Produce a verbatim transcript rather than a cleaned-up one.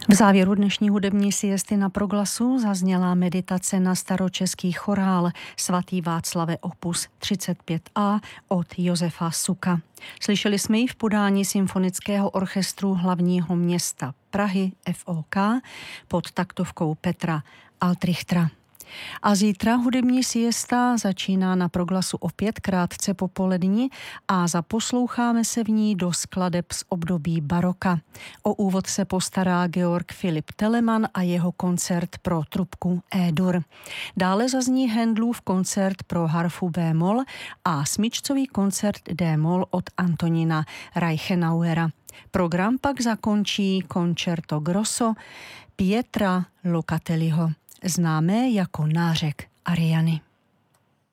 V závěru dnešní hudební siesty na Proglasu zazněla meditace na staročeský chorál Svatý Václave opus třicet pět a od Josefa Suka. Slyšeli jsme ji v podání Symfonického orchestru hlavního města Prahy F O K pod taktovkou Petra Altrichtera. A zítra hudební siesta začíná na Proglasu opět krátce popolední a zaposloucháme se v ní do skladeb z období baroka. O úvod se postará Georg Philipp Telemann a jeho koncert pro trubku E-dur. Dále zazní Handlův koncert pro harfu B-moll a smyčcový koncert D-moll od Antonina Reichenauera. Program pak zakončí Concerto Grosso Pietra Locatelliho, známé jako nářek Ariany.